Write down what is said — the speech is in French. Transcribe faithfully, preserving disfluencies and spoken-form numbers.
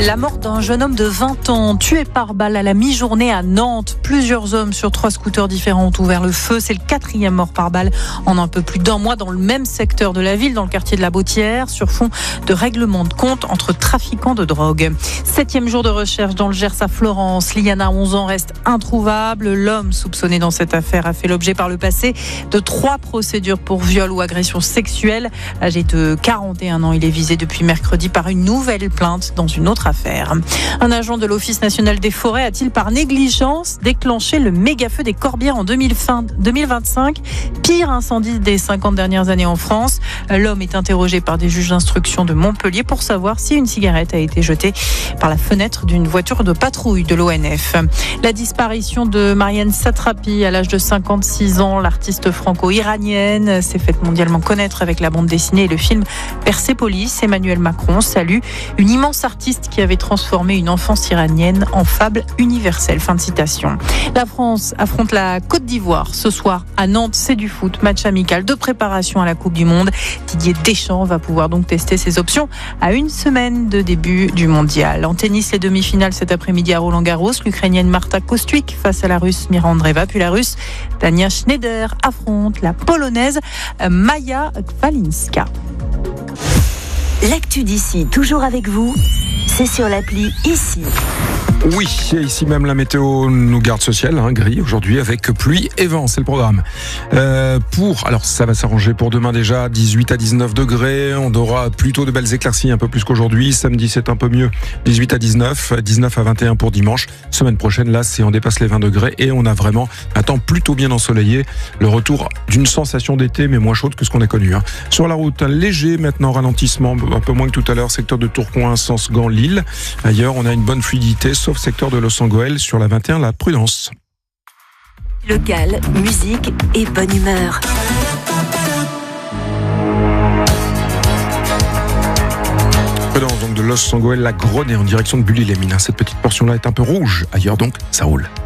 La mort d'un jeune homme de vingt ans tué par balle à la mi-journée à Nantes. Plusieurs hommes sur trois scooters différents ont ouvert le feu. C'est le quatrième mort par balle en un peu plus d'un mois dans le même secteur de la ville, dans le quartier de la Bautière, sur fond de règlement de compte entre trafiquants de drogue. Septième jour de recherche dans le Gers à Florence. Liana, onze ans, reste introuvable. L'homme soupçonné dans cette affaire a fait l'objet par le passé de trois procédures pour viol ou agression sexuelle. Âgé de quarante et un ans, il est visé depuis mercredi par une nouvelle plainte dans une autre affaire. Un agent de l'Office national des forêts a-t-il par négligence déclenché le méga-feu des Corbières en deux mille vingt-cinq, pire incendie des cinquante dernières années en France. L'homme est interrogé par des juges d'instruction de Montpellier pour savoir si une cigarette a été jetée par la fenêtre d'une voiture de patrouille de l'O N F. La disparition de Marianne Satrapi à l'âge de cinquante-six ans, l'artiste franco-iranienne, s'est faite mondialement connaître avec la bande dessinée et le film Persépolis. Emmanuel Macron salue une immense artiste qui avait transformé une enfance iranienne en fable universelle. Fin de citation. La France affronte la Côte d'Ivoire ce soir à Nantes. C'est du foot, match amical de préparation à la Coupe du Monde. Didier Deschamps va pouvoir donc tester ses options à une semaine de début du mondial. En tennis, les demi-finales cet après-midi à Roland-Garros. L'Ukrainienne Marta Kostyuk face à la Russe Mira Andreeva. Puis la Russe Tania Schneider affronte la Polonaise Maja Kwalinska. L'actu d'ici, toujours avec vous, c'est sur l'appli Ici. Oui, et ici même la météo nous garde ce ciel, hein, gris aujourd'hui avec pluie et vent, c'est le programme. Euh, pour, alors ça va s'arranger pour demain déjà, dix-huit à dix-neuf degrés, on aura plutôt de belles éclaircies un peu plus qu'aujourd'hui. Samedi c'est un peu mieux, dix-huit à dix-neuf, dix-neuf à vingt et un pour dimanche. Semaine prochaine là c'est on dépasse les vingt degrés et on a vraiment un temps plutôt bien ensoleillé. Le retour d'une sensation d'été mais moins chaude que ce qu'on a connu. Hein. Sur la route, un léger maintenant ralentissement, un peu moins que tout à l'heure, secteur de Tourcoing, sens Gand, Lille. Ailleurs on a une bonne fluidité, sauf secteur de Los Angeles sur la vingt et un, la prudence. Local, musique et bonne humeur. Prudence donc de Los Angeles, la Grenée en direction de Bully-les-Mines. Cette petite portion-là est un peu rouge. Ailleurs donc, ça roule.